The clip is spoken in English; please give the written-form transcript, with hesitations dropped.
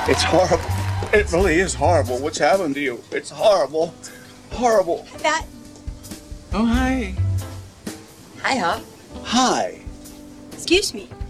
It's horrible. It really is horrible what's happened to you. It's horrible. Horrible. That. Oh, hi. Hi, Hop. Hi. Excuse me.